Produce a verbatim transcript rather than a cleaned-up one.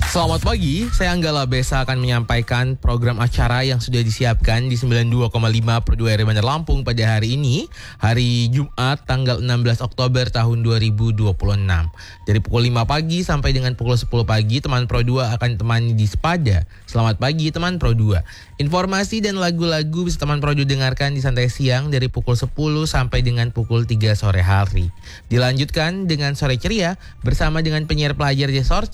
Selamat pagi, saya Anggala Besa akan menyampaikan program acara yang sudah disiapkan di sembilan puluh dua koma lima per dua R Bandar Lampung pada hari ini, hari Jumat tanggal enam belas Oktober tahun dua ribu dua puluh enam. Dari pukul lima pagi sampai dengan pukul sepuluh pagi, teman Pro dua akan temani di Sepada. Selamat pagi teman Pro dua. Informasi dan lagu-lagu bisa teman Pro dua dengarkan di Santai Siang dari pukul sepuluh sampai dengan pukul tiga sore hari. Dilanjutkan dengan Sore Ceria bersama dengan penyiar pelajar Jesor